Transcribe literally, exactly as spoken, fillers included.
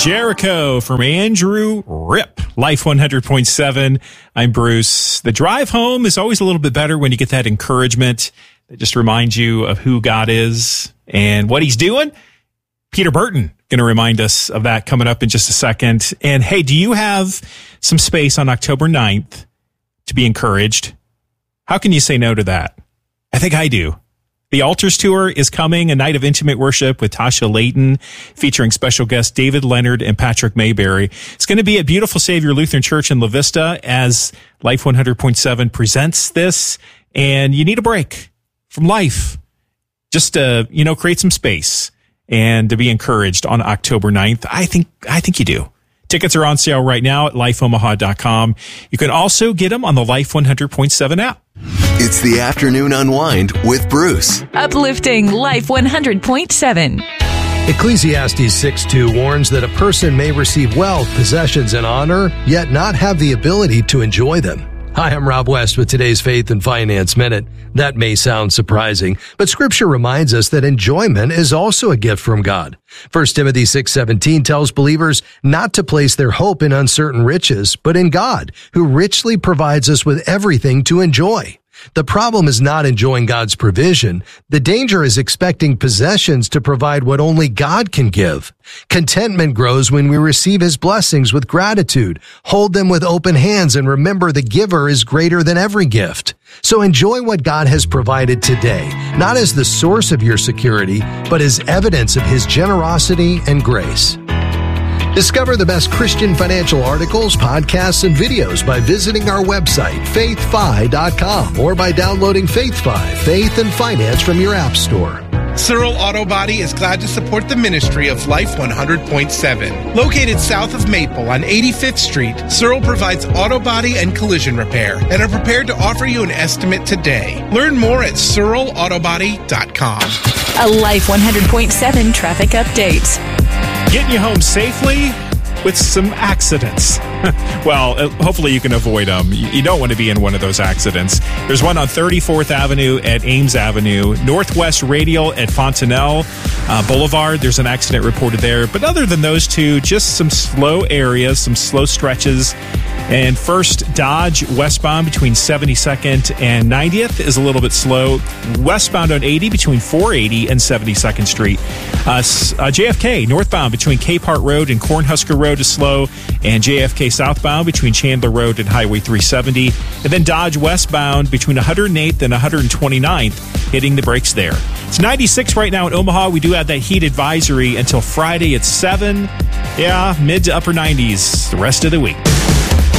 Jericho from Andrew Rip, Life one hundred point seven. I'm Bruce. The drive home is always a little bit better when you get that encouragement that just reminds you of who God is and what he's doing. Peter Burton going to remind us of that coming up in just a second. And hey, do you have some space on October ninth to be encouraged? How can you say no to that? I think I do. The Altars Tour is coming, a night of intimate worship with Tasha Layton, featuring special guests David Leonard and Patrick Mayberry. It's going to be at Beautiful Savior Lutheran Church in La Vista as Life one hundred point seven presents this. And you need a break from life. Just to, you know, create some space and to be encouraged on October ninth. I think, I think you do. Tickets are on sale right now at life omaha dot com. You can also get them on the Life one hundred point seven app. It's the Afternoon Unwind with Bruce. Uplifting Life one hundred point seven. Ecclesiastes six two warns that a person may receive wealth, possessions, and honor, yet not have the ability to enjoy them. Hi, I'm Rob West with today's Faith and Finance Minute. That may sound surprising, but Scripture reminds us that enjoyment is also a gift from God. First Timothy six seventeen tells believers not to place their hope in uncertain riches, but in God, who richly provides us with everything to enjoy. The problem is not enjoying God's provision. The danger is expecting possessions to provide what only God can give. Contentment grows when we receive His blessings with gratitude, hold them with open hands, and remember the giver is greater than every gift. So enjoy what God has provided today, not as the source of your security, but as evidence of His generosity and grace. Discover the best Christian financial articles, podcasts, and videos by visiting our website, faith fi dot com, or by downloading FaithFi, Faith and Finance from your app store. Cyril Auto Body is glad to support the ministry of Life one hundred point seven. Located south of Maple on eighty-fifth Street, Cyril provides auto body and collision repair and are prepared to offer you an estimate today. Learn more at cyril auto body dot com. A Life one hundred point seven traffic update. Getting you home safely with some accidents. Well, hopefully you can avoid them. You don't want to be in one of those accidents. There's one on thirty-fourth Avenue at Ames Avenue, Northwest Radial at Fontanelle uh, Boulevard. There's an accident reported there. But other than those two, just some slow areas, some slow stretches. And first, Dodge westbound between seventy-second and ninetieth is a little bit slow. Westbound on eighty between four eighty and seventy-second Street. Uh, uh, J F K northbound between Cape Heart Road and Cornhusker Road is slow. And J F K southbound between Chandler Road and Highway three seventy. And then Dodge westbound between one hundred eighth and one hundred twenty-ninth, hitting the brakes there. It's ninety-six right now in Omaha. We do have that heat advisory until Friday at seven. Yeah, mid to upper nineties the rest of the week.